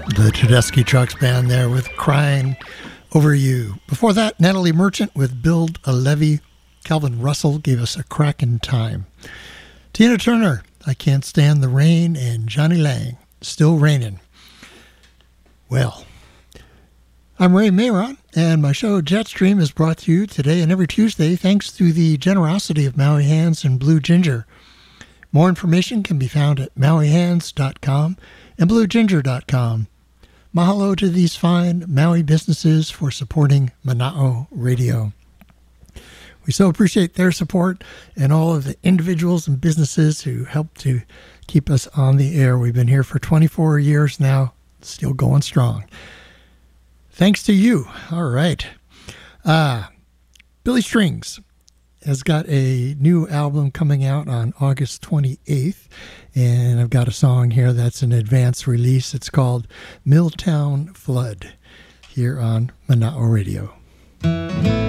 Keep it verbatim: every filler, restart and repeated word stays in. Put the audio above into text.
The Tedeschi Trucks Band there with Crying Over You. Before that, Natalie Merchant with Build a Levee. Calvin Russell gave us A Crackin' Time. Tina Turner, I Can't Stand the Rain, and Johnny Lang, Still Raining. Well, I'm Ray Mayron, and my show Jetstream is brought to you today and every Tuesday thanks to the generosity of Maui Hands and Blue Ginger. More information can be found at maui hands dot com and blue ginger dot com. Mahalo to these fine Maui businesses for supporting Mana'o Radio. We so appreciate their support and all of the individuals and businesses who help to keep us on the air. We've been here for twenty-four years now, still going strong. Thanks to you. All right. Uh, Billy Strings has got a new album coming out on August twenty-eighth, and I've got a song here that's an advance release. It's called Milltown Flood here on Mana'o Radio.